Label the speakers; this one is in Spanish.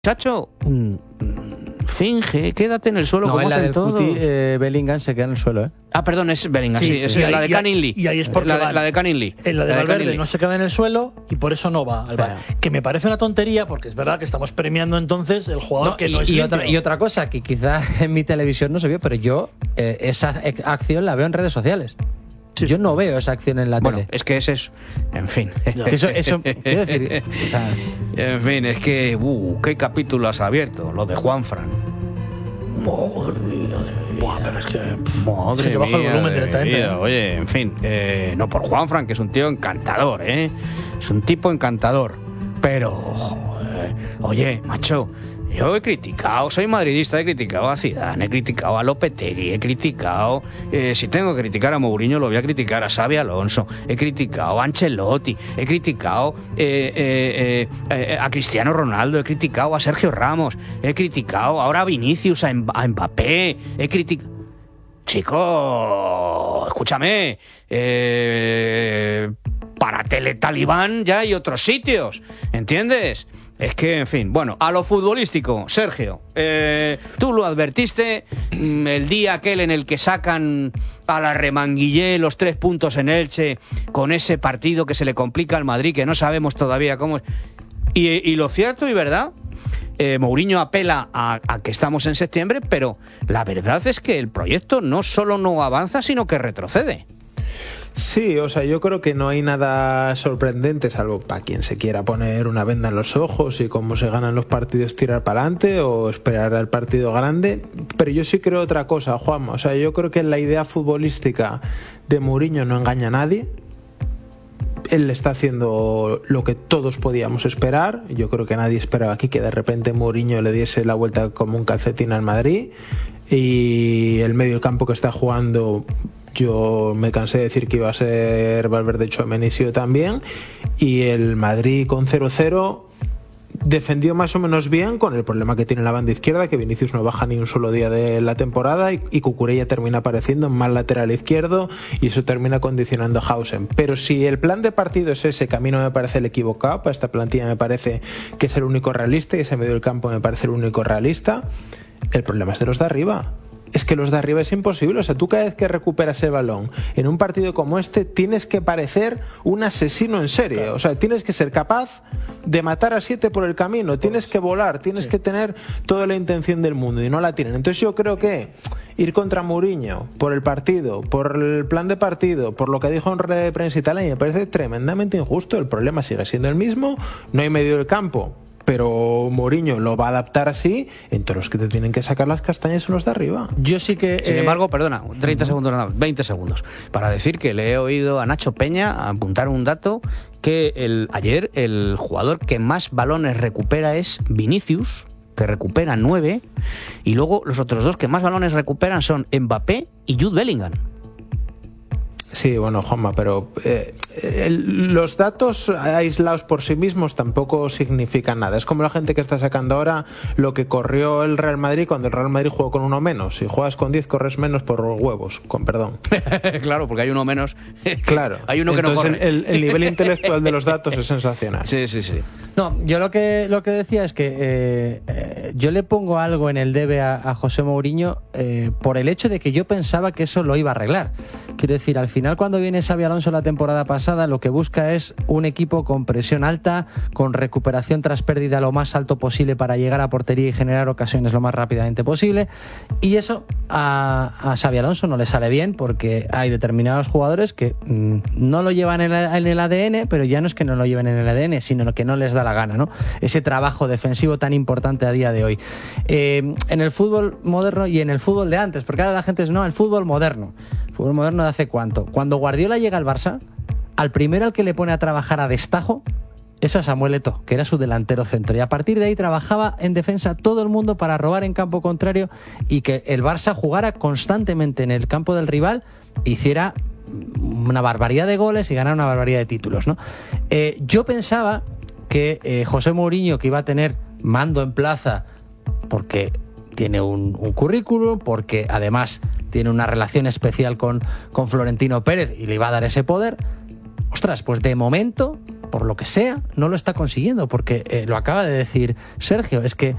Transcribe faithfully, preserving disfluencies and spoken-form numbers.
Speaker 1: Chacho, mm, finge, quédate en el suelo
Speaker 2: no,
Speaker 1: como
Speaker 2: en la
Speaker 1: hacen
Speaker 2: del
Speaker 1: todos.
Speaker 2: Cuti, eh, Bellingham se queda en el suelo, ¿eh?
Speaker 1: Ah, perdón, es Bellingham, sí,
Speaker 3: Sí,
Speaker 1: es
Speaker 3: sí,
Speaker 1: la
Speaker 3: y
Speaker 1: de
Speaker 3: ahí-
Speaker 1: Canning Lee.
Speaker 3: y ahí es porque
Speaker 1: la, de-
Speaker 3: van.
Speaker 1: la de Canning Lee.
Speaker 3: En la de
Speaker 1: La de
Speaker 3: Valverde
Speaker 1: Canning
Speaker 3: no
Speaker 1: Lee.
Speaker 3: se queda en el suelo y por eso no va al bar.
Speaker 1: Claro.
Speaker 3: Que me parece una tontería porque es verdad que estamos premiando entonces el jugador
Speaker 2: No,
Speaker 3: que
Speaker 2: y,
Speaker 3: no es
Speaker 2: y
Speaker 3: limpio.
Speaker 2: otra, y otra cosa que quizás en mi televisión no se vio, pero yo eh, esa ex- acción la veo en redes sociales.
Speaker 3: Sí.
Speaker 2: Yo no veo esa acción en la
Speaker 1: Bueno,
Speaker 2: tele.
Speaker 1: es que ese es. En fin.
Speaker 3: Ya.
Speaker 2: Que eso, eso quiero decir, o sea,
Speaker 1: En fin, es que. Uh, ¿qué capítulo has abierto? Lo de Juanfran.
Speaker 3: Madre mía de mi vida. Buah, pero es que. pff,
Speaker 1: Madre
Speaker 3: es que te baja el
Speaker 1: mía
Speaker 3: volumen
Speaker 1: de
Speaker 3: directamente.
Speaker 1: mi vida.
Speaker 3: ¿eh?
Speaker 1: Oye, en fin, eh, no por Juanfran, que es un tío encantador, ¿eh? Es un tipo encantador. Pero, joder, oye, macho, yo he criticado, soy madridista, he criticado a Zidane, he criticado a Lopetegui, he criticado, eh, si tengo que criticar a Mourinho, lo voy a criticar a Xabi Alonso, he criticado a Ancelotti, he criticado eh, eh, eh, a Cristiano Ronaldo, he criticado a Sergio Ramos, he criticado ahora a Vinicius, a, Mb- a Mbappé, he criticado... Chico, escúchame, eh, para Teletalibán ya hay otros sitios, ¿entiendes? Es que, en fin, bueno, a lo futbolístico, Sergio, eh, tú lo advertiste mm, el día aquel en el que sacan a la Remanguillé los tres puntos en Elche con ese partido que se le complica al Madrid, que no sabemos todavía cómo es. Y, y lo cierto y verdad, eh, Mourinho apela a, a que estamos en septiembre, pero la verdad es que el proyecto no solo no avanza, sino que retrocede.
Speaker 4: Sí, o sea, yo creo que no hay nada sorprendente, salvo para quien se quiera poner una venda en los ojos y cómo se ganan los partidos tirar para adelante o esperar al partido grande. Pero yo sí creo otra cosa, Juanma. O sea, yo creo que la idea futbolística de Mourinho no engaña a nadie. Él está haciendo lo que todos podíamos esperar. Yo creo que nadie esperaba aquí que de repente Mourinho le diese la vuelta como un calcetín al Madrid. Y el medio del campo que está jugando, yo me cansé de decir que iba a ser Valverde, Tchouaméni también. Y el Madrid con cero cero defendió más o menos bien, con el problema que tiene la banda izquierda, que Vinicius no baja ni un solo día de la temporada y, y Cucurella termina apareciendo en mal lateral izquierdo y eso termina condicionando a Hausen. Pero si el plan de partido es ese, que a mí no me parece el equivocado, para esta plantilla me parece que es el único realista y ese medio del campo me parece el único realista, el problema es de los de arriba. Es que los de arriba es imposible. O sea, tú cada vez que recuperas el balón en un partido como este tienes que parecer un asesino en serie. O sea, tienes que ser capaz de matar a siete por el camino, tienes que volar, tienes que tener toda la intención del mundo y no la tienen. Entonces yo creo que ir contra Mourinho por el partido, por el plan de partido, por lo que dijo en red de prensa y tal, a mí me parece tremendamente injusto. El problema sigue siendo el mismo, no hay medio del campo, pero Mourinho lo va a adaptar así. Entre los que te tienen que sacar las castañas son los de arriba.
Speaker 2: yo sí que...
Speaker 1: Sin
Speaker 2: eh,
Speaker 1: embargo, perdona, treinta segundos nada más, veinte segundos, para decir que le he oído a Nacho Peña apuntar un dato, que el, ayer el jugador que más balones recupera es Vinicius, que recupera nueve, y luego los otros dos que más balones recuperan son Mbappé y Jude Bellingham.
Speaker 4: Sí, bueno, Juanma, pero eh, el, los datos aislados por sí mismos tampoco significan nada. Es como la gente que está sacando ahora lo que corrió el Real Madrid cuando el Real Madrid jugó con uno menos. Si juegas con diez, corres menos por huevos, con perdón.
Speaker 1: Claro, porque hay uno menos.
Speaker 4: Claro.
Speaker 1: Hay uno que
Speaker 4: Entonces,
Speaker 1: no corre.
Speaker 4: el, el nivel intelectual de los datos es sensacional.
Speaker 1: Sí, sí, sí.
Speaker 2: No, yo lo que lo que decía es que eh, eh, yo le pongo algo en el debe a, a José Mourinho eh, por el hecho de que yo pensaba que eso lo iba a arreglar. Quiero decir, al final cuando viene Xabi Alonso la temporada pasada, lo que busca es un equipo con presión alta, con recuperación tras pérdida lo más alto posible para llegar a portería y generar ocasiones lo más rápidamente posible. Y eso a, a Xabi Alonso no le sale bien porque hay determinados jugadores que mmm, no lo llevan en, la, en el A D N, pero ya no es que no lo lleven en el A D N, sino que no les da la gana, ¿no? Ese trabajo defensivo tan importante a día de hoy. Eh, en el fútbol moderno y en el fútbol de antes, porque ahora la gente dice, no, el fútbol moderno. ¿El fútbol moderno de hace cuánto? Cuando Guardiola llega al Barça, al primero al que le pone a trabajar a destajo es a Samuel Eto'o, que era su delantero centro. Y a partir de ahí trabajaba en defensa todo el mundo para robar en campo contrario y que el Barça jugara constantemente en el campo del rival, hiciera una barbaridad de goles y ganara una barbaridad de títulos, ¿no? Eh, yo pensaba que eh, José Mourinho, que iba a tener mando en plaza porque tiene un, un currículum, porque además tiene una relación especial con, con Florentino Pérez y le iba a dar ese poder, ostras, pues de momento por lo que sea, no lo está consiguiendo, porque eh, lo acaba de decir Sergio, es que